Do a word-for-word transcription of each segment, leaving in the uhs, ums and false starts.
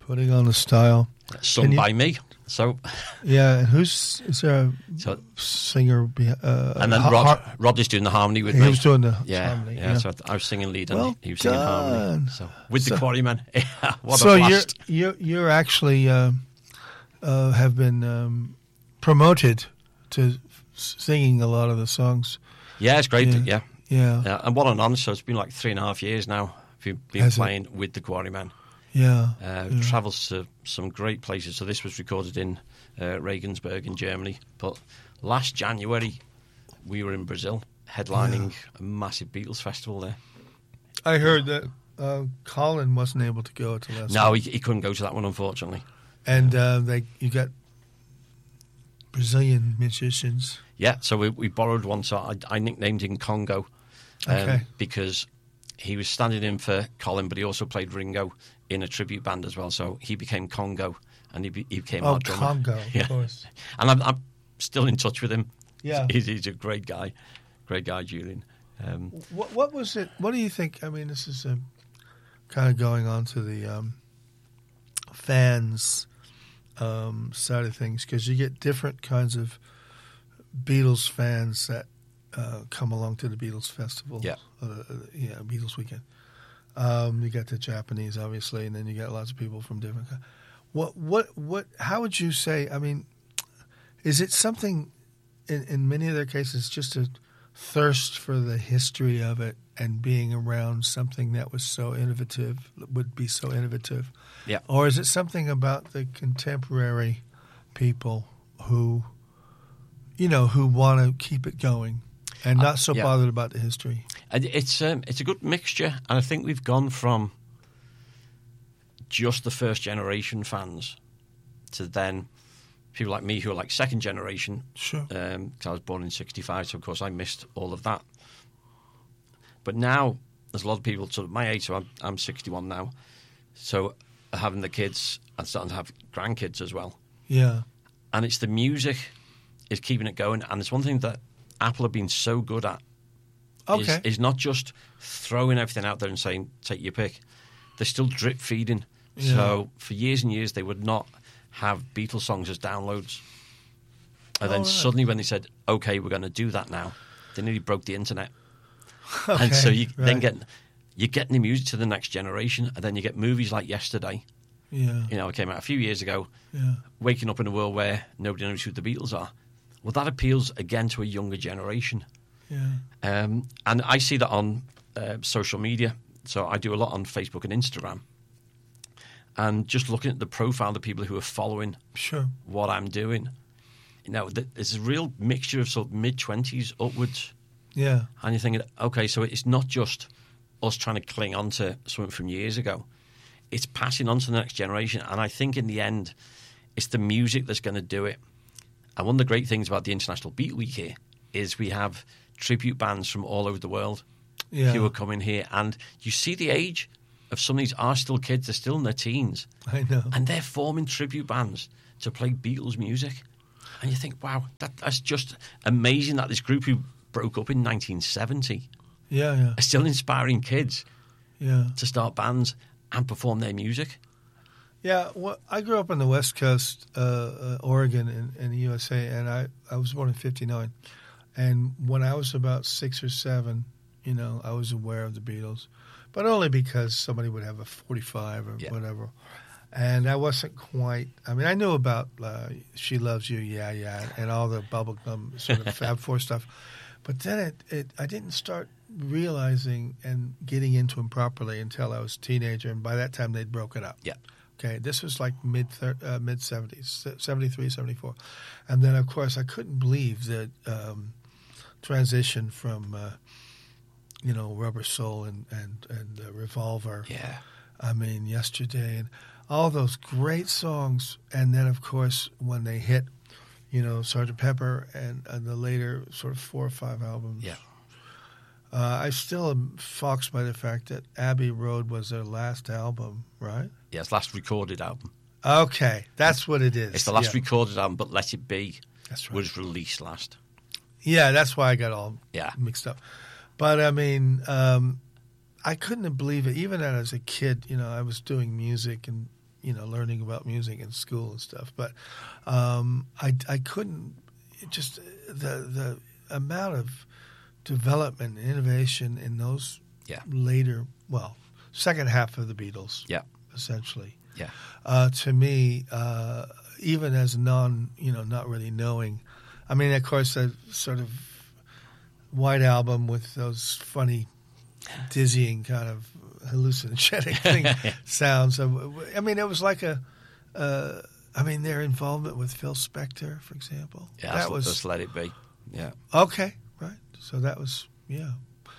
Putting on the Style. Sung by me. So yeah, and who's is there a so, singer? Be, uh, and then ha- Rod, ha- Rod is doing the harmony with he me. He was doing the yeah, harmony. Yeah, yeah. so I was singing lead and well he was singing done. harmony. So with so, the Quarrymen. What so a blast. you're, you're, you're actually uh, uh, have been um, promoted to singing a lot of the songs. Yeah, it's great. Yeah. Yeah. Yeah. yeah. And what an honour. So it's been like three and a half years now. We've been Has playing it? with the Quarrymen. Yeah. Uh, yeah. Travels to some great places. So this was recorded in uh, Regensburg in Germany. But last January, we were in Brazil headlining yeah. a massive Beatles festival there. I heard that uh, Colin wasn't able to go to last No, one. he, he couldn't go to that one, unfortunately. And uh, they you got Brazilian musicians. Yeah, so we, we borrowed one song. I, I nicknamed him Congo um, Okay. because he was standing in for Colin, but he also played Ringo in a tribute band as well. So he became Congo, and he, be, he became Oh, our drummer. Congo, yeah. of course. And I'm, I'm still in touch with him. Yeah. He's, he's a great guy. Great guy, Julian. Um, What, what was it? What do you think? I mean, this is a, kind of going on to the um, fans um, side of things, because you get different kinds of Beatles fans that uh, come along to the Beatles festival. Yeah. Uh, yeah, Beatles weekend. Um, you got the Japanese, obviously, and then you got lots of people from different. What, what, what? How would you say? I mean, is it something? In, in many of their cases, just a thirst for the history of it and being around something that was so innovative, would be so innovative? Yeah. Or is it something about the contemporary people who, you know, who want to keep it going and not so uh, yeah. bothered about the history? And it's um, it's a good mixture, and I think we've gone from just the first generation fans to then people like me who are like second generation. Sure. Um, 'cause I was born in sixty-five, so of course I missed all of that. But now there's a lot of people sort of my age, so I'm, I'm sixty-one now. So having the kids and starting to have grandkids as well. Yeah. And it's the music is keeping it going, and it's one thing that Apple have been so good at. Okay. Is, is not just throwing everything out there and saying, take your pick. They're still drip feeding. Yeah. So for years and years, they would not have Beatles songs as downloads. And then Oh, right. suddenly when they said, okay, we're going to do that now, they nearly broke the internet. Okay, and so you right. then get, you're getting the music to the next generation, and then you get movies like Yesterday. Yeah. You know, it came out a few years ago, Yeah. waking up in a world where nobody knows who the Beatles are. Well, that appeals again to a younger generation. Yeah. Um, and I see that on uh, social media. So I do a lot on Facebook and Instagram. And just looking at the profile of the people who are following Sure. what I'm doing, you know, th- there's a real mixture of sort of mid-twenties upwards. Yeah. And you're thinking, okay, so it's not just us trying to cling on to something from years ago. It's passing on to the next generation. And I think in the end, it's the music that's going to do it. And one of the great things about the International Beat Week here is we have tribute bands from all over the world Yeah. who are coming here. And you see the age of some of these are still kids. They're still in their teens. I know. And they're forming tribute bands to play Beatles music. And you think, wow, that, that's just amazing that this group who broke up in nineteen seventy Yeah. Yeah. are still inspiring kids Yeah. to start bands and perform their music. Yeah, well, I grew up on the West Coast, uh, uh, Oregon, in, in the U S A, and I, I was born in fifty-nine. And when I was about six or seven, you know, I was aware of the Beatles, but only because somebody would have a forty-five or Yeah. whatever. And I wasn't quite, I mean, I knew about uh, She Loves You, Yeah, Yeah, and all the bubblegum sort of Fab Four stuff. But then it, it, I didn't start realizing and getting into them properly until I was a teenager, and by that time they'd broken up. Yeah. Okay, this was like mid uh, mid seventies, seventy-three, seventy-four, and then of course I couldn't believe the um, transition from uh, you know Rubber Soul and and and uh, Revolver. Yeah. I mean Yesterday and all those great songs, and then of course when they hit, you know Sergeant Pepper and, and the later sort of four or five albums. Yeah. Uh, I still am foxed by the fact that Abbey Road was their last album, right? Yeah, it's last recorded album. Okay, that's what it is. It's the last yeah. recorded album, but Let It Be That's right. was released last. Yeah, that's why I got all Yeah. mixed up. But I mean, um, I couldn't believe it. Even as a kid, you know, I was doing music, and you know, learning about music in school and stuff. But um, I, I couldn't, it just the the amount of development and innovation in those Yeah. later, well, second half of the Beatles, Yeah. essentially. Yeah. Uh, to me, uh, even as non, you know, not really knowing, I mean, of course, a sort of White Album with those funny, dizzying kind of hallucinogenic thing sounds. I mean, it was like a, uh, I mean, their involvement with Phil Spector, for example. Yeah, that just, was just Let It Be. Yeah. okay, right? So that was yeah,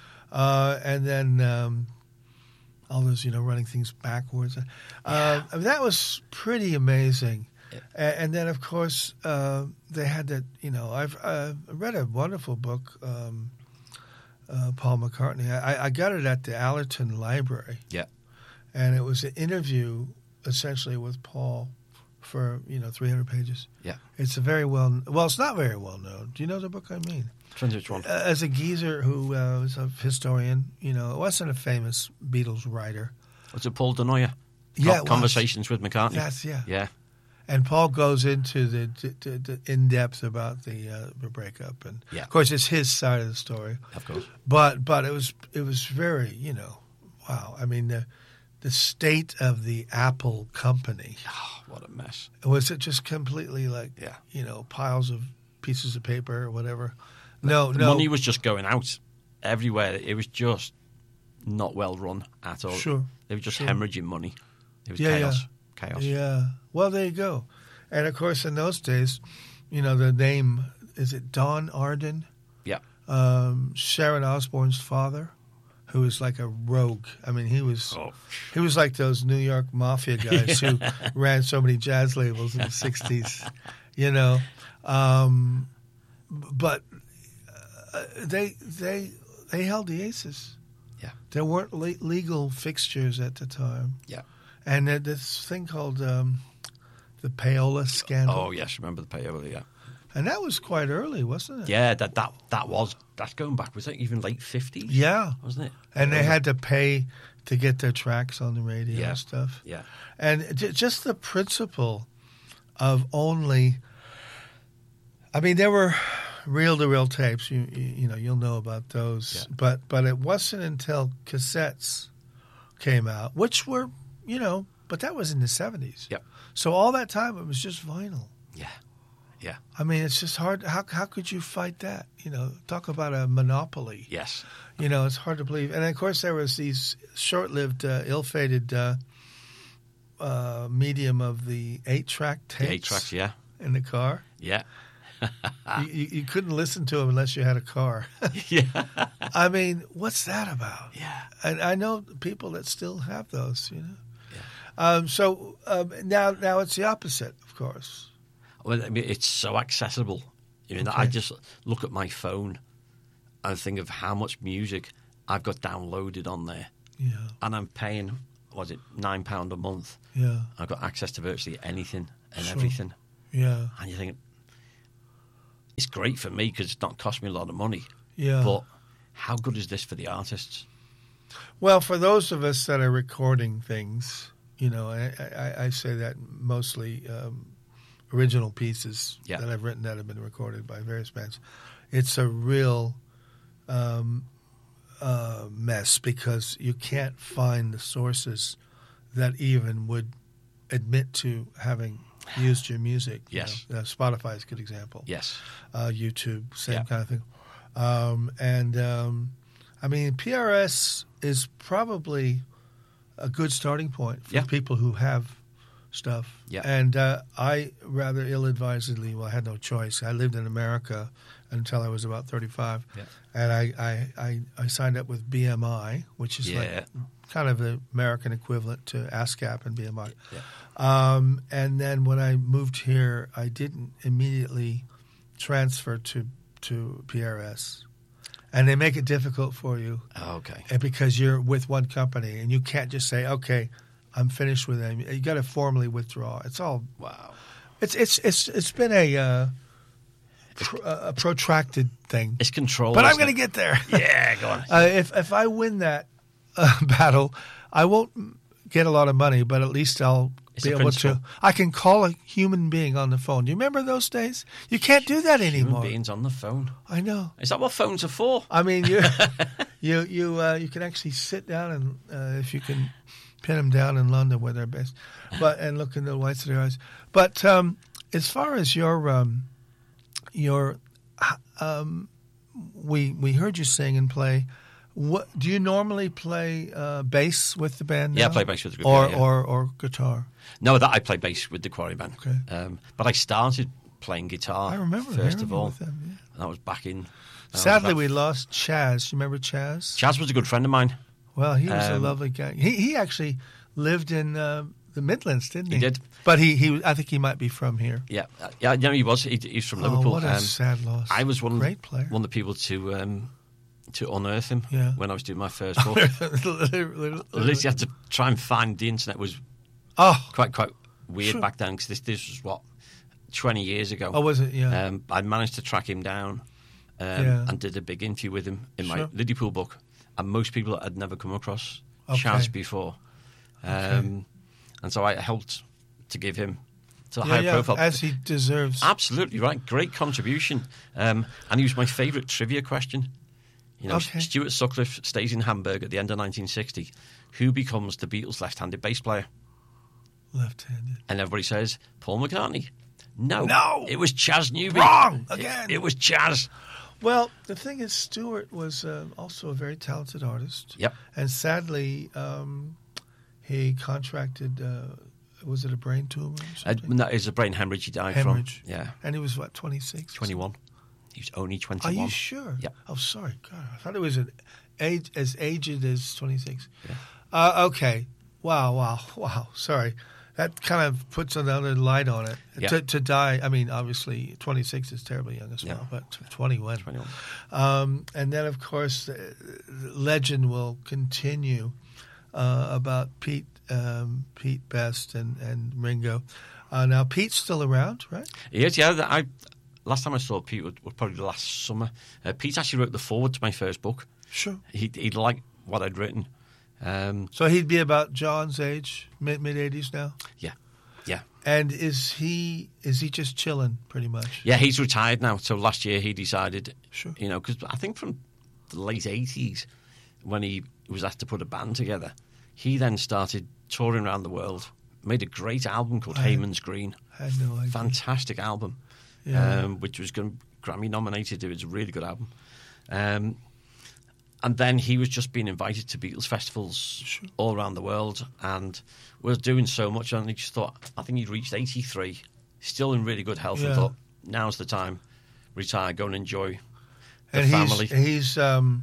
uh, and then um, all those, you know, running things backwards. Uh, Yeah. I mean, that was pretty amazing. Yeah. A- And then, of course, uh, they had that. You know, I've uh, read a wonderful book, um, uh, Paul McCartney. I, I got it at the Allerton Library, Yeah. and it was an interview, essentially, with Paul for you know three hundred pages. Yeah. It's a very well. Well, it's not very well known. Do you know the book I mean? Depends which one. Uh, as a geezer who uh, was a historian, you know, wasn't a famous Beatles writer. Was it Paul Denoyer? Yeah, it was. Conversations with McCartney. Yes, yeah. Yeah. And Paul goes into the, the, the in depth about the, uh, the breakup, and Yeah. of course it's his side of the story. Of course. But but it was it was very, you know, wow. I mean the the state of the Apple company, Oh, what a mess. was it just completely like Yeah. you know piles of pieces of paper or whatever? No, The no. money was just going out everywhere. It was just not well run at all. Sure, They were just sure. hemorrhaging money. It was Yeah, chaos. Chaos. Yeah. Well, there you go. And of course, in those days, you know, the name, is it Don Arden? Yeah. Um, Sharon Osbourne's father, who was like a rogue. I mean, he was Oh. he was like those New York mafia guys who ran so many jazz labels in the sixties, you know. Um, but uh, they they they held the aces. Yeah. There weren't le- legal fixtures at the time. Yeah. And uh, this thing called um, the Paola scandal. Oh, yes. Remember the payola, yeah. And that was quite early, wasn't it? Yeah, that, that, that was, that's going back, was that even late fifties? Yeah. Wasn't it? And they Yeah. had to pay to get their tracks on the radio Yeah. and stuff. Yeah. And j- just the principle of only, I mean, there were reel-to-reel tapes. You, you you know, you'll know about those. Yeah. But but it wasn't until cassettes came out, which were, you know, but that was in the seventies. Yep. So all that time it was just vinyl. Yeah. Yeah. I mean, it's just hard. How how could you fight that? You know, talk about a monopoly. Yes. You know, it's hard to believe. And of course, there was these short-lived, uh, ill-fated uh, uh, medium of the eight-track tapes. The eight tracks, yeah. In the car. Yeah. you, you, you couldn't listen to them unless you had a car. Yeah. I mean, what's that about? Yeah. And I know people that still have those. You know. Yeah. Um, so um, now, now it's the opposite, of course. Well, I mean, it's so accessible. You know, Okay. I just look at my phone and think of how much music I've got downloaded on there, Yeah. and I'm paying, was it nine pound a month? Yeah. I've got access to virtually anything and Sure. everything, Yeah. and you think it's great for me because it's not cost me a lot of money. Yeah. But how good is this for the artists? Well, for those of us that are recording things, you know, I, I, I say that mostly um, original pieces Yeah. that I've written that have been recorded by various bands. It's a real um, uh, mess because you can't find the sources that even would admit to having used your music. you Yes. know. Uh, Spotify is a good example. Yes. Uh, YouTube, same Yeah. kind of thing. Um, and um, I mean, P R S is probably a good starting point for Yeah. people who have stuff. Yeah. And uh, I rather ill-advisedly, well, I had no choice. I lived in America until I was about thirty-five, Yeah. and I, I, I, I signed up with B M I, which is Yeah. like kind of the American equivalent to ASCAP and B M I. Yeah. Um, and then when I moved here, I didn't immediately transfer to to P R S, and they make it difficult for you Oh, okay. and because you're with one company, and you can't just say, "Okay, I'm finished with them." You got to formally withdraw. It's all Wow. it's it's it's it's been a uh, pr- a protracted thing, It's control. but I'm isn't going to it? get there. Yeah, go on. Uh, if if I win that uh, battle, I won't get a lot of money, but at least I'll It's be a able principle. to. I can call a human being on the phone. Do you remember those days? You can't do that Human anymore. beings on the phone. I know. Is that what phones are for? I mean, you you you uh, you can actually sit down and uh, if you can pin them down in London where they're based, but and look in the whites of their eyes. But um, as far as your um, your um, we we heard you sing and play. What do you normally play uh, bass with the band? Now? Yeah, I play bass with the group. or yeah, yeah. or or guitar. No, that I play bass with the Quarry Band. Okay. Um, but I started playing guitar. I remember Oh, first I of remember all. with them, yeah. And that was back in. that was Sadly, about- we lost Chaz. You remember Chaz? Chaz was a good friend of mine. Well, he was a Um, lovely guy. He he actually lived in uh, the Midlands, didn't he? He did. But he, he I think he might be from here. Yeah, uh, yeah, no, he was. He, he's from Liverpool. Oh, what a Um, sad loss. I was one, Great player. one of the people to um, to unearth him Yeah. when I was doing my first book. Literally. At least you had to try and find the internet was Oh, quite quite weird Sure. back then because this this was what twenty years ago. oh, was it? Yeah. Um, I managed to track him down um, Yeah. and did a big interview with him in my Sure. Liverpool book, and most people had never come across Okay. Chaz before, um, Okay. and so I helped to give him to a yeah, higher yeah, profile. as he deserves. Absolutely right, great contribution, um, and he was my favourite trivia question. You know, Okay. Stuart Sutcliffe stays in Hamburg at the end of nineteen sixty. Who becomes the Beatles' left-handed bass player? Left-handed. And everybody says Paul McCartney. No, No! it was Chaz Newby. Wrong! It- Again. it, was Chaz. Well, the thing is, Stewart was uh, also a very talented artist. Yep. And sadly, um, he contracted, uh, was it a brain tumor or Uh, something? that is a brain hemorrhage he died Hemorrhage. from. Yeah, And he was, what, twenty-six? twenty-one. He was only Are twenty-one. you sure? Yep. Oh, sorry. God, I thought it was an age, as aged as twenty-six. Yeah. Uh, okay. Wow, wow, wow. Sorry. That kind of puts another light on it. Yeah. To, to die, I mean, obviously, twenty-six is terribly young as well, Yeah. but twenty-one. twenty-one. Um, and then, of course, the legend will continue uh, about Pete um, Pete Best and, and Ringo. Uh, now, Pete's still around, right? He is, yeah. I, last time I saw Pete was, was probably last summer. Uh, Pete actually wrote the foreword to my first book. Sure. He, he liked what I'd written. Um, So he'd be about John's age, mid mid eighties now. yeah, yeah. And is he is he just chilling pretty much? Yeah, he's retired now. So last year he decided, Sure. you know, because I think from the late eighties, when he was asked to put a band together, he then started touring around the world, made a great album called I- Hayman's Green. I had no idea. Fantastic album, Yeah. um, which was going Grammy nominated. It was a really good album. Um, and then he was just being invited to Beatles festivals Sure. all around the world and was doing so much. And he just thought, I think he'd reached eighty-three, still in really good health, Yeah. and thought, now's the time, retire, go and enjoy the and family. he's he's um,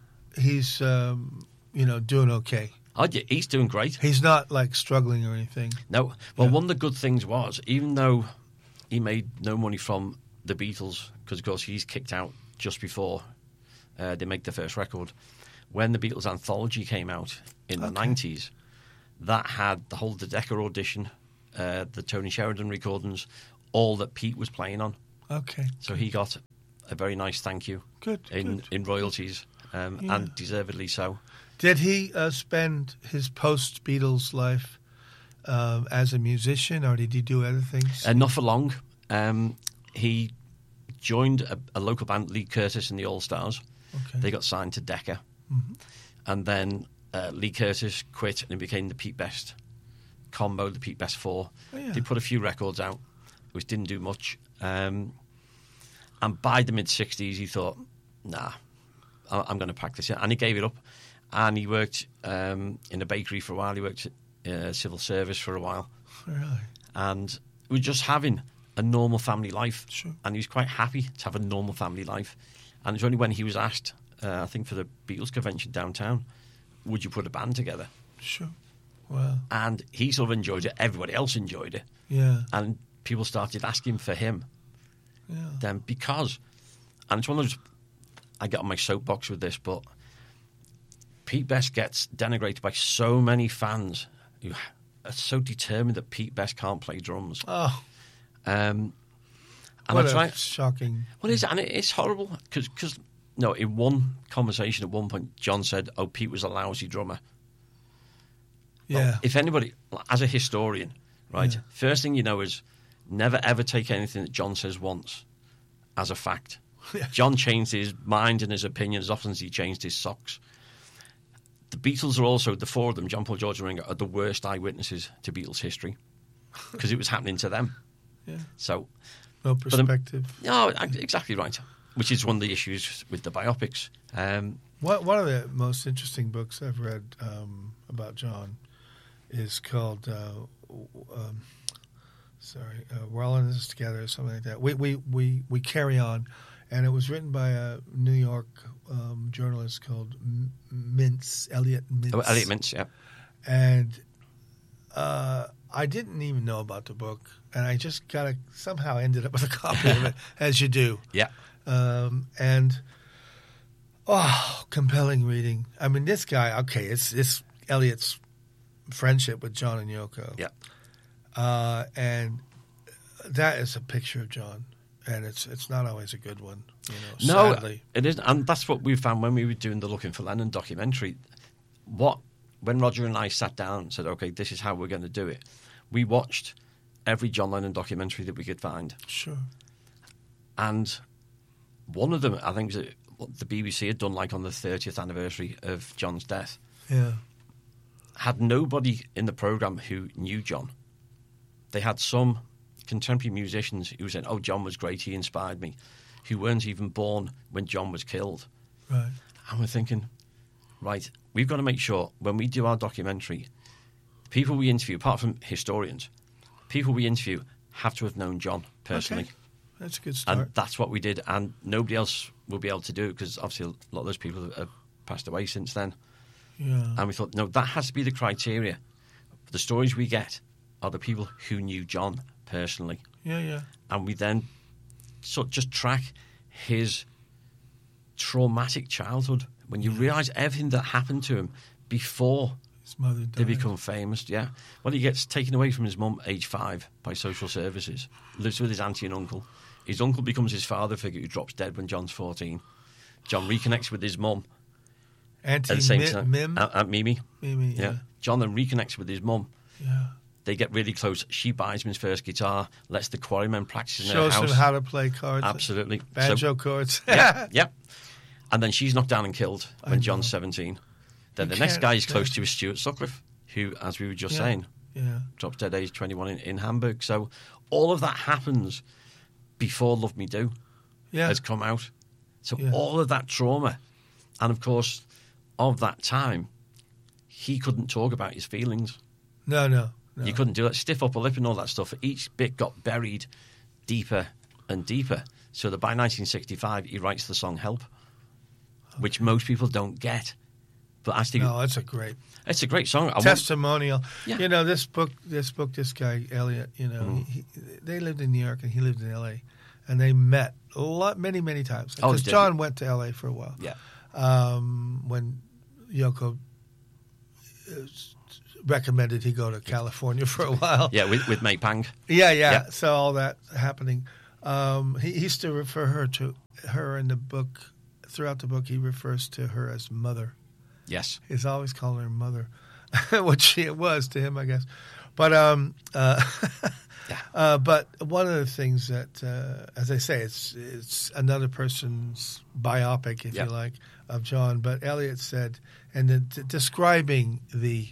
he's um, you know doing okay. Oh, yeah, he's doing great. He's not like struggling or anything. No, well, Yeah. one of the good things was, even though he made no money from the Beatles, because of course he's kicked out just before uh, they make the first record, when the Beatles anthology came out in the Okay. nineties, that had the whole the Decca audition, uh, the Tony Sheridan recordings, all that Pete was playing on. Okay. So he got a very nice thank you Good. in, good. in royalties, um, Yeah. and deservedly so. Did he uh, spend his post Beatles life um, as a musician, or did he do other things? Uh, not for long. Um, he joined a, a local band, Lee Curtis and the All Stars. Okay. They got signed to Decca. Mhm. And then uh, Lee Curtis quit and it became the Pete Best combo, the Pete Best Four. Oh, yeah. They put a few records out, which didn't do much. Um, and by the mid-sixties, he thought, nah, I- I'm going to pack this in. And he gave it up. And he worked um, in a bakery for a while. He worked uh, civil service for a while. Really? And was just having a normal family life. Sure. And he was quite happy to have a normal family life. And it's only when he was asked, uh, I think for the Beatles convention downtown, would you put a band together? Sure. Wow. And he sort of enjoyed it. Everybody else enjoyed it. Yeah. And people started asking for him Yeah. then because, and it's one of those, I get on my soapbox with this, but Pete Best gets denigrated by so many fans who are so determined that Pete Best can't play drums. Oh, Um, and what I a try, shocking. well, it's, and it, it's horrible because, no, in one conversation at one point, John said, "Oh, Pete was a lousy drummer." Yeah. If anybody, as a historian, right, Yeah. first thing you know is never ever take anything that John says once as a fact. Yeah. John changed his mind and his opinion as often as he changed his socks. The Beatles are also, the four of them, John, Paul, George and Ringo, are the worst eyewitnesses to Beatles history because it was happening to them. Yeah. So, No perspective. no, exactly right. Which is one of the issues with the biopics. Um, One one of the most interesting books I've read um, about John is called, uh, um, sorry, uh, We're All in This Together or something like that. We, we, we, we Carry On. And it was written by a New York um, journalist called M- Mintz, Elliot Mintz. oh, Elliot Mintz, yeah. And uh, I didn't even know about the book. And I just got a, somehow ended up with a copy of it, as you do. Yeah. Um, and, oh, compelling reading. I mean, this guy, okay, it's, it's Elliot's friendship with John and Yoko. Yeah. Uh, and that is a picture of John. And it's it's not always a good one, you know, No, sadly. it isn't. And that's what we found when we were doing the Looking for Lennon documentary. What When Roger and I sat down and said, okay, this is how we're going to do it, we watched every John Lennon documentary that we could find. Sure. And one of them, I think, was what the B B C had done, like on the thirtieth anniversary of John's death, Yeah. had nobody in the programme who knew John. They had some contemporary musicians who said, oh, John was great, he inspired me, who weren't even born when John was killed. Right. And we're thinking, right, we've got to make sure when we do our documentary, people we interview, apart from historians, people we interview have to have known John personally. Okay. That's a good start. And that's what we did, and nobody else will be able to do it because obviously a lot of those people have, have passed away since then. Yeah. And we thought, no, that has to be the criteria. The stories we get are the people who knew John personally. Yeah, yeah. And we then sort of just track his traumatic childhood. When you realise everything that happened to him before His mother died. they become famous, yeah. Well, he gets taken away from his mum, age five, by social services, lives with his auntie and uncle. His uncle becomes his father figure who drops dead when John's fourteen. John reconnects with his mum Auntie at the same Mi- time. Mim? Aunt, Aunt Mimi. Mimi, yeah. Yeah. John then reconnects with his mum. Yeah. They get really close. She buys him his first guitar, lets the Quarrymen practice in Shows their him house. how to play cards. Absolutely. Banjo So- chords. yeah, yeah. And then she's knocked down and killed I when know. John's seventeen. Then You the next can't guy he's close imagine. to is Stuart Sutcliffe, who, as we were just Yeah. saying, Yeah. drops dead age twenty-one in, in Hamburg. So all of that happens before Love Me Do Yeah. has come out. So Yeah. all of that trauma, and of course, of that time, he couldn't talk about his feelings. No, no. no. You couldn't do that. Stiff upper lip and all that stuff. Each bit got buried deeper and deeper. So that by nineteen sixty-five, he writes the song Help, which most people don't get. But actually, No, it's a great it's a great song. I want- testimonial. Yeah. You know, this book, this book, this guy, Elliot, you know, Mm. he, they lived in New York and he lived in L A. And they met a lot, many, many times. Oh, Because did John went to L A for a while. Yeah. Um, when Yoko uh, recommended he go to California for a while. Yeah, with, with May Pang. Yeah, yeah. Yeah. So all that happening. Um, he, he used to refer her to her in the book. Throughout the book, he refers to her as mother. Yes. He's always calling her mother, which she it was to him, I guess. But um, uh, Yeah. uh, but one of the things that, uh, as I say, it's it's another person's biopic, if Yeah. you like, of John. But Elliot said, and then d- describing the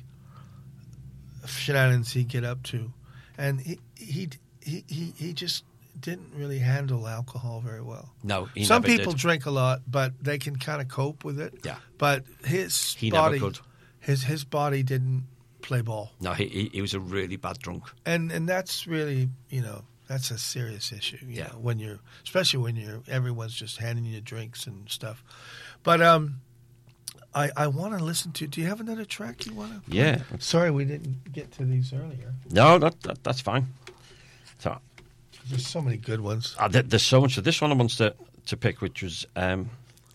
shenanigans he'd get up to, and he he he he, he just didn't really handle alcohol very well. No, he Some never people did. drink a lot, but they can kind of cope with it. Yeah. But his He never body, could. his his body didn't play ball, No, he, he he was a really bad drunk. and and that's really, you know, that's a serious issue. You Yeah. know, when you're, especially when you're, everyone's just handing you drinks and stuff. But um, I I want to listen to. Do you have another track you want to? Yeah. Sorry, we didn't get to these earlier. No, that, that that's fine. So There's so many good ones. uh, there, there's so much. So this one I wanted to, to pick, which was um,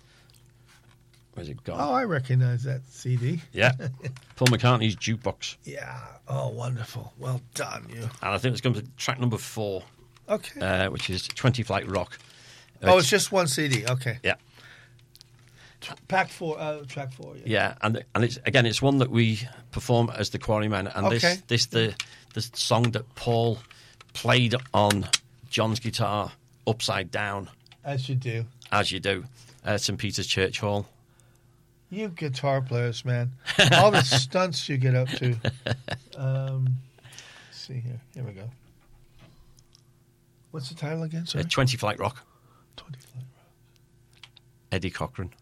where's it gone? Oh, I recognize that C D. Yeah, Paul McCartney's Jukebox, Yeah. Oh, wonderful. Well done, you. and I think it's going to be track number four, Okay. uh, which is twenty Flight Rock. oh, it's just one C D. Okay. Yeah. Pack four, uh, track four. Yeah. Yeah, and and it's again, it's one that we perform as the Quarrymen, and Okay. this this the the song that Paul played on John's guitar upside down, As you do. as you do, at Saint Peter's Church Hall. You guitar players, man. All the stunts you get up to. Um, let's see here. Here we go. What's the title again? Sorry. Uh, Twenty Flight Rock, twenty Flight Rock. Eddie Cochran.